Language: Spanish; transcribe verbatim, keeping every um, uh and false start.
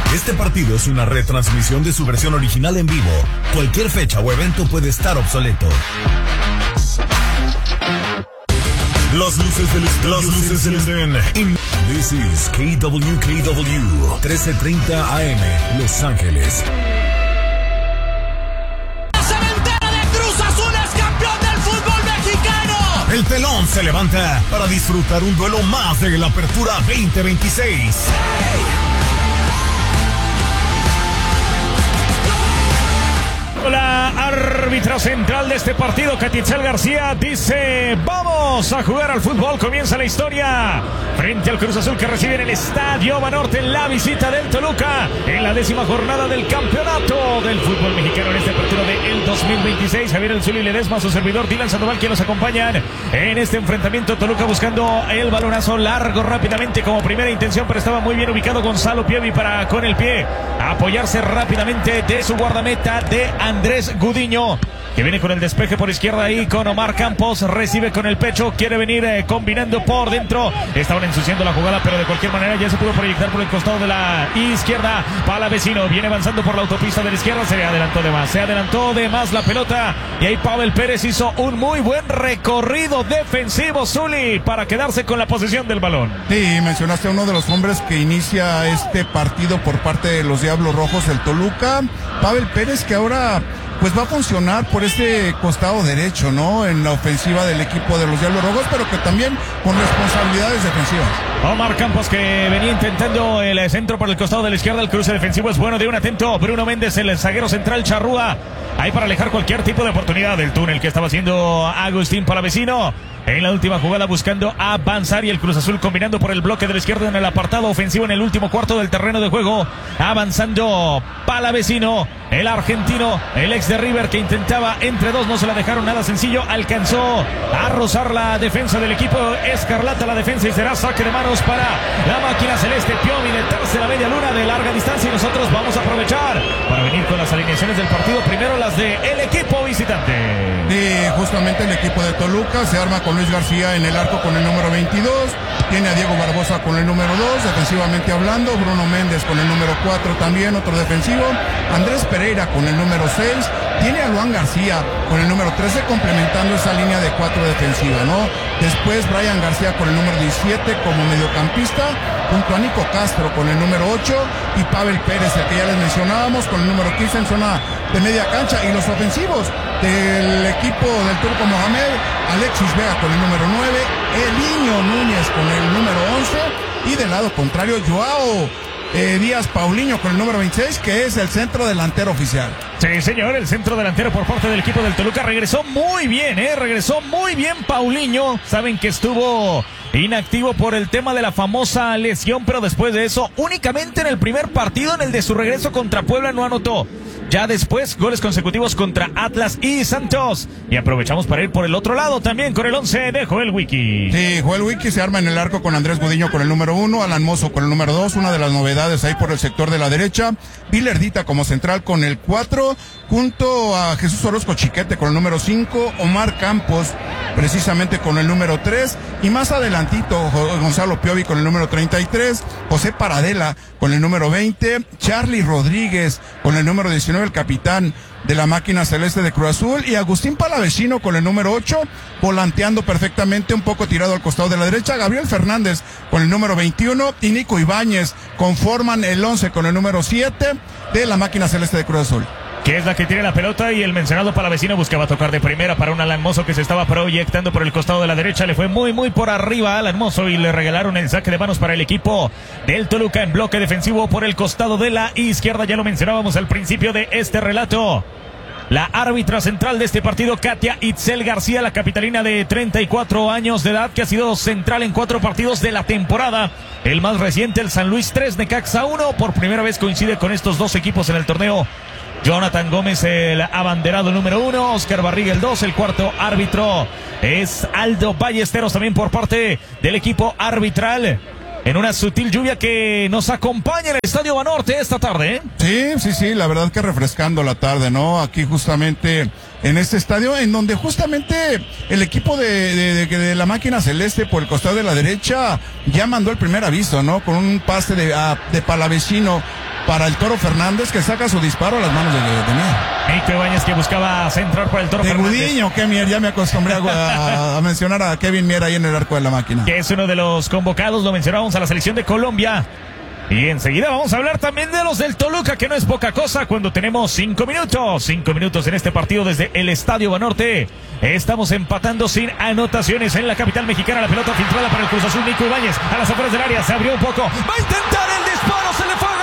Este partido es una retransmisión de su versión original en vivo. Cualquier fecha o evento puede estar obsoleto. Las luces del estadio, Las luces del estadio. This is K W K W, trece treinta A M, Los Ángeles. ¡Cementera de Cruz Azul es campeón del fútbol mexicano! El telón se levanta para disfrutar un duelo más de la Apertura veinte veintiséis. ¡Hey! La árbitra central de este partido, Katy Itzel García, dice: vamos a jugar al fútbol. Comienza la historia frente al Cruz Azul, que recibe en el Estadio Banorte la visita del Toluca en la décima jornada del campeonato del fútbol mexicano en esta apertura del dos mil veintiséis. Javier El Zuli Ledesma, su servidor Dylan Sandoval, quien nos acompañan en este enfrentamiento. Toluca buscando el balonazo largo rápidamente como primera intención, pero estaba muy bien ubicado Gonzalo Piovi para con el pie apoyarse rápidamente de su guardameta de Andrés Gudiño, que viene con el despeje por izquierda ahí con Omar Campos, recibe con el pecho, quiere venir eh, combinando por dentro, estaban ensuciando la jugada, pero de cualquier manera ya se pudo proyectar por el costado de la izquierda. Palavecino viene avanzando por la autopista de la izquierda, se adelantó de más, se adelantó de más la pelota, y ahí Pavel Pérez hizo un muy buen recorrido defensivo, Zuli, para quedarse con la posesión del balón. Sí, mencionaste a uno de los hombres que inicia este partido por parte de los Diablos Rojos, el Toluca, Pavel Pérez, que ahora pues va a funcionar por este costado derecho, ¿no? En la ofensiva del equipo de los Diablos Rojos, pero que también con responsabilidades defensivas. Omar Campos, que venía intentando el centro por el costado de la izquierda. El cruce defensivo es bueno de un atento Bruno Méndez, el zaguero central Charrúa, ahí para alejar cualquier tipo de oportunidad del túnel que estaba haciendo Agustín Palavecino en la última jugada, buscando avanzar, y el Cruz Azul combinando por el bloque de la izquierda en el apartado ofensivo en el último cuarto del terreno de juego, avanzando Palavecino, el argentino, el ex de River, que intentaba entre dos, no se la dejaron nada sencillo, alcanzó a rozar la defensa del equipo escarlata, la defensa, y será saque de manos para la máquina celeste. Piovi de tercera media luna de larga distancia, y nosotros vamos a aprovechar para venir con las alineaciones del partido, primero las de el equipo visitante. Sí, justamente el equipo de Toluca se arma con Luis García en el arco con el número veintidós, tiene a Diego Barbosa con el número dos, defensivamente hablando, Bruno Méndez con el número cuatro también, otro defensivo, Andrés Pereira con el número seis, tiene a Luan García con el número trece, complementando esa línea de cuatro defensiva, ¿no? Después Brian García con el número diecisiete como mediocampista, junto a Nico Castro con el número ocho, y Pavel Pérez, el que ya les mencionábamos, con el número quince en zona de media cancha. Y los ofensivos del equipo del Turco Mohamed, Alexis Vega con el número nueve, Eliño Núñez con el número once, y del lado contrario Joao Eh, Díaz Paulinho con el número veintiséis, que es el centro delantero oficial. Sí, señor, el centro delantero por parte del equipo del Toluca. Regresó muy bien, eh, regresó muy bien Paulinho. Saben que estuvo inactivo por el tema de la famosa lesión, pero después de eso, únicamente en el primer partido, en el de su regreso contra Puebla, no anotó. Ya después, goles consecutivos contra Atlas y Santos. Y aprovechamos para ir por el otro lado también con el once de Joel Wiki. Sí, Joel Wiki se arma en el arco con Andrés Gudiño con el número uno, Alan Mozo con el número dos, una de las novedades ahí por el sector de la derecha, Vilerdita como central con el cuatro, junto a Jesús Orozco Chiquete con el número cinco, Omar Campos precisamente con el número tres, y más adelantito Gonzalo Piovi con el número treinta y tres, José Paradela con el número veinte, Charlie Rodríguez con el número diecinueve, el capitán de la máquina celeste de Cruz Azul, y Agustín Palavecino con el número ocho, volanteando perfectamente, un poco tirado al costado de la derecha, Gabriel Fernández con el número veintiuno, y Nico Ibáñez conforman el once con el número siete de la máquina celeste de Cruz Azul, que es la que tiene la pelota, y el mencionado Palavecino buscaba tocar de primera para un Alan Mozo que se estaba proyectando por el costado de la derecha. Le fue muy muy por arriba a Alan Mozo y le regalaron el saque de manos para el equipo del Toluca en bloque defensivo por el costado de la izquierda. Ya lo mencionábamos al principio de este relato. La árbitra central de este partido, Katia Itzel García, la capitalina de treinta y cuatro años de edad, que ha sido central en cuatro partidos de la temporada. El más reciente, el San Luis tres, Necaxa uno. Por primera vez coincide con estos dos equipos en el torneo Jonathan Gómez, el abanderado número uno, Oscar Barriga el dos, el cuarto árbitro es Aldo Ballesteros, también por parte del equipo arbitral, en una sutil lluvia que nos acompaña en el Estadio Banorte esta tarde, ¿eh? Sí, sí, sí, la verdad que refrescando la tarde, ¿no? Aquí justamente en este estadio, en donde justamente el equipo de, de, de, de la máquina celeste por el costado de la derecha ya mandó el primer aviso, ¿no? Con un pase de, a, de Palavecino para el Toro Fernández, que saca su disparo a las manos de, de, de Mier. Nico Ibáñez, que buscaba centrar por el Toro de Fernández. Gudiño, que Mier, ya me acostumbré a, a, a mencionar a Kevin Mier ahí en el arco de la máquina. Que es uno de los convocados, lo mencionábamos, a la selección de Colombia. Y enseguida vamos a hablar también de los del Toluca, que no es poca cosa cuando tenemos cinco minutos. Cinco minutos en este partido desde el Estadio Banorte. Estamos empatando sin anotaciones en la capital mexicana. La pelota filtrada para el Cruz Azul. Nico Ibáñez a las afueras del área. Se abrió un poco. Va a intentar el disparo. Se